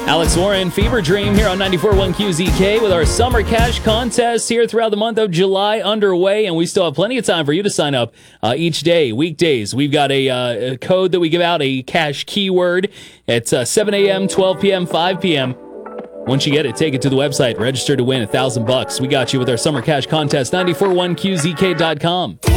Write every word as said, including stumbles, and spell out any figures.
Alex Warren, Fever Dream here on ninety-four point one Q Z K with our summer cash contest here throughout the month of July underway, and we still have plenty of time for you to sign up uh, each day, weekdays. We've got a, uh, a code that we give out, a cash keyword. It's uh, seven a.m., twelve p.m., five p.m. Once you get it, take it to the website, register to win a thousand bucks. We got you with our summer cash contest, ninety-four point one Q Z K dot com.